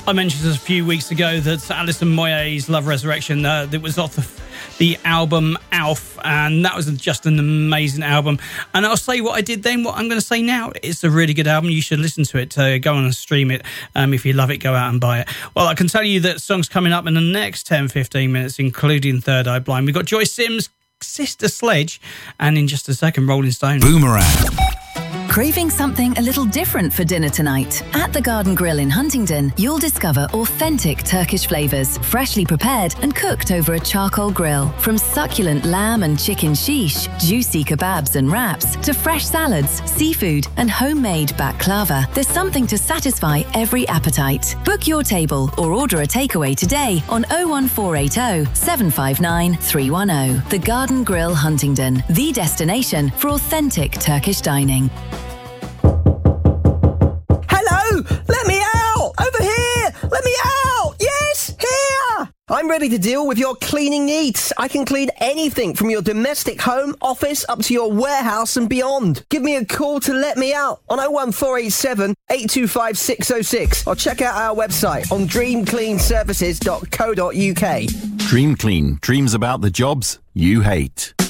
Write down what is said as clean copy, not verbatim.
I mentioned a few weeks ago that Alison Moyet's Love Resurrection, that was off the album Alf, and that was just an amazing album. And I'll say what I did then, what I'm going to say now. It's a really good album. You should listen to it. Go on and stream it. If you love it, go out and buy it. Well, I can tell you that songs coming up in the next 10-15 minutes, including Third Eye Blind. We've got Joyce Sims, Sister Sledge, and in just a second, Rolling Stone. Boomerang. Craving something a little different for dinner tonight? At the Garden Grill in Huntingdon, you'll discover authentic Turkish flavours, freshly prepared and cooked over a charcoal grill. From succulent lamb and chicken shish, juicy kebabs and wraps, to fresh salads, seafood and homemade baklava, there's something to satisfy every appetite. Book your table or order a takeaway today on 01480 759 310. The Garden Grill Huntingdon, the destination for authentic Turkish dining. Let me out! Over here! Let me out! Yes! Here! I'm ready to deal with your cleaning needs. I can clean anything from your domestic home, office, up to your warehouse and beyond. Give me a call to let me out on 01487 825 606 or check out our website on dreamcleanservices.co.uk. Dream Clean. Dreams about the jobs you hate.